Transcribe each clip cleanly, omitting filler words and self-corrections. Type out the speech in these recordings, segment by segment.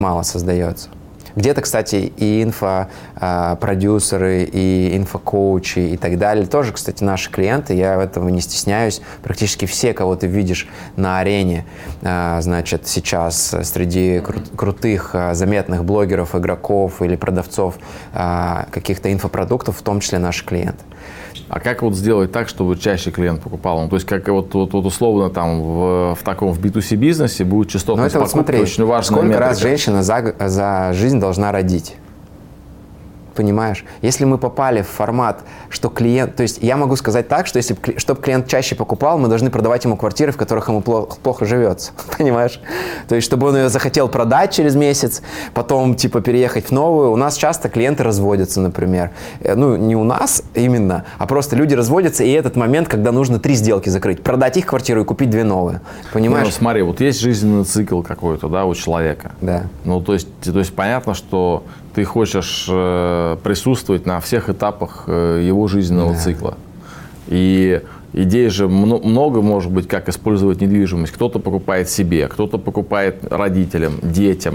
мало создается. Где-то, кстати, и инфопродюсеры, и инфокоучи и так далее. Тоже, кстати, наши клиенты, я этого не стесняюсь. Практически все, кого ты видишь на арене, значит, сейчас среди крутых, заметных блогеров, игроков или продавцов каких-то инфопродуктов, в том числе наши клиенты. А как вот сделать так, чтобы чаще клиент покупал? Ну, то есть, как вот условно там в таком в B2C бизнесе будет частотность покупки, вот смотри, очень важная сколько метрика. раз женщина за жизнь должна родить? Понимаешь? Если мы попали в формат, что клиент... То есть я могу сказать так, что чтобы клиент чаще покупал, мы должны продавать ему квартиры, в которых ему плохо живется. Понимаешь? То есть чтобы он ее захотел продать через месяц, потом типа переехать в новую. У нас часто клиенты разводятся, например. Ну, не у нас именно, а просто люди разводятся, и этот момент, когда нужно 3 сделки закрыть. Продать их квартиру и купить 2 новые. Понимаешь? Ну, смотри, вот есть жизненный цикл какой-то, да, у человека. Да. Ну, то есть понятно, что ты хочешь присутствовать на всех этапах его жизненного цикла. И идей же много, может быть, как использовать недвижимость. Кто-то покупает себе, кто-то покупает родителям, детям,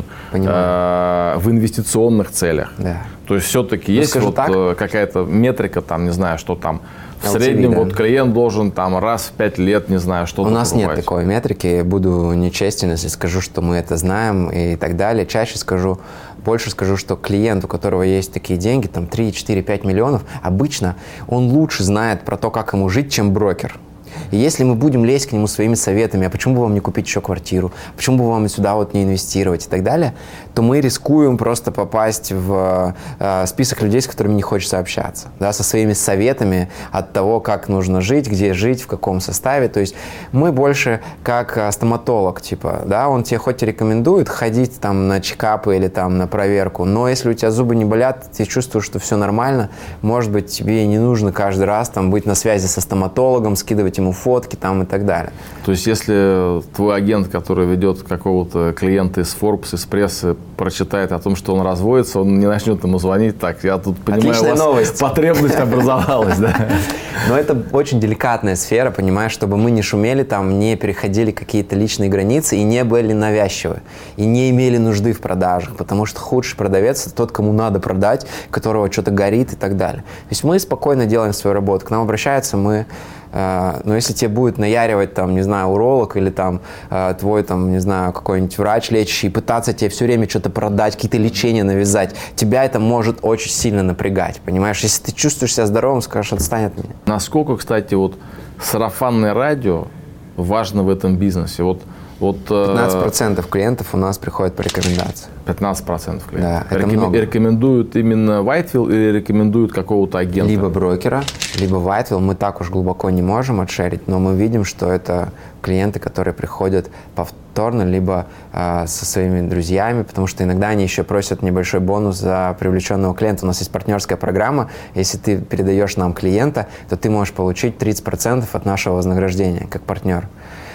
в инвестиционных целях. Да. То есть все-таки есть вот какая-то метрика, там, не знаю, что там в среднем вот клиент должен там раз в 5 лет, не знаю, что-то покупать. У нас нет такой метрики. Буду нечестен, если скажу, что мы это знаем и так далее. Больше скажу, что клиент, у которого есть такие деньги, там 3, 4, 5 миллионов, обычно он лучше знает про то, как ему жить, чем брокер. И если мы будем лезть к нему своими советами, а почему бы вам не купить еще квартиру, почему бы вам сюда вот не инвестировать и так далее, то мы рискуем просто попасть в список людей, с которыми не хочется общаться, да, со своими советами от того, как нужно жить, где жить, в каком составе. То есть мы больше как стоматолог, типа, да, он тебе хоть и рекомендует ходить там на чекапы или там на проверку, но если у тебя зубы не болят, ты чувствуешь, что все нормально, может быть, тебе и не нужно каждый раз там быть на связи со стоматологом, скидывать ему фотки там и так далее. То есть, если твой агент, который ведет какого-то клиента из Forbes, из прессы, прочитает о том, что он разводится, он не начнет ему звонить, так, я тут понимаю, отличная у вас новость. Потребность образовалась, да? Но это очень деликатная сфера, понимаешь, чтобы мы не шумели там, не переходили какие-то личные границы и не были навязчивы, и не имели нужды в продажах, потому что худший продавец – это тот, кому надо продать, которого что-то горит и так далее. То есть мы спокойно делаем свою работу, к нам обращаются, но если тебе будет наяривать, там, не знаю, уролог или там твой, там, не знаю, какой-нибудь врач лечащий, пытаться тебе все время что-то продать, какие-то лечения навязать, тебя это может очень сильно напрягать, понимаешь? Если ты чувствуешь себя здоровым, скажешь, отстань от меня. Насколько, кстати, вот сарафанное радио важно в этом бизнесе? Вот 15% клиентов у нас приходят по рекомендации. 15% клиентов. Да, это много. Рекомендуют именно Whitefield или рекомендуют какого-то агента? Либо брокера, либо Whitefield. Мы так уж глубоко не можем отшерить, но мы видим, что это клиенты, которые приходят повторно, либо со своими друзьями, потому что иногда они еще просят небольшой бонус за привлеченного клиента. У нас есть партнерская программа. Если ты передаешь нам клиента, то ты можешь получить 30% от нашего вознаграждения как партнер.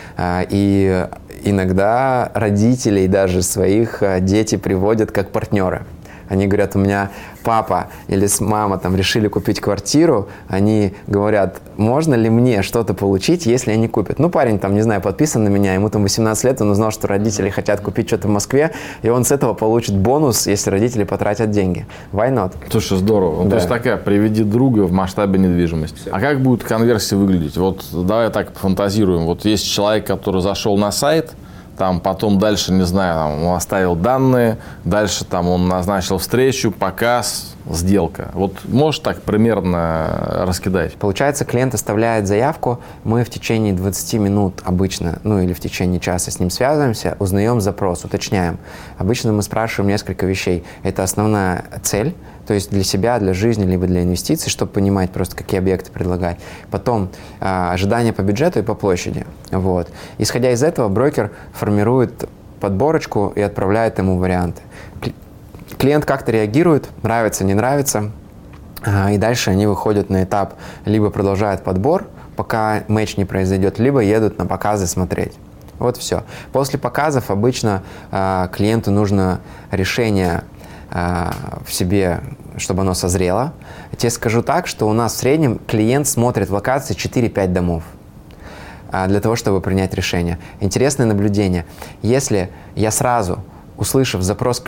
И иногда родителей даже своих дети приводят как партнеры. Они говорят, у меня папа или мама там решили купить квартиру, они говорят, можно ли мне что-то получить, если они купят. Ну, парень там, не знаю, подписан на меня, ему там 18 лет, он узнал, что родители хотят купить что-то в Москве, и он с этого получит бонус, если родители потратят деньги. Why not? Слушай, здорово. Да. То есть такая, приведи друга в масштабе недвижимости. Все. А как будет конверсия выглядеть? Вот давай так пофантазируем. Вот есть человек, который зашел на сайт, там потом дальше, не знаю, там, он оставил данные, дальше там он назначил встречу, показ, сделка. Вот можешь так примерно раскидать? Получается, клиент оставляет заявку, мы в течение 20 минут обычно, ну или в течение часа с ним связываемся, узнаем запрос, уточняем. Обычно мы спрашиваем несколько вещей. Это основная цель, то есть для себя, для жизни, либо для инвестиций, чтобы понимать просто, какие объекты предлагать. Потом ожидания по бюджету и по площади. Вот. Исходя из этого, брокер формирует подборочку и отправляет ему варианты. Клиент как-то реагирует, нравится, не нравится, и дальше они выходят на этап, либо продолжают подбор, пока матч не произойдет, либо едут на показы смотреть. Вот все. После показов обычно клиенту нужно решение в себе, чтобы оно созрело. Я тебе скажу так, что у нас в среднем клиент смотрит в локации 4-5 домов для того, чтобы принять решение. Интересное наблюдение. Если я сразу, услышав запрос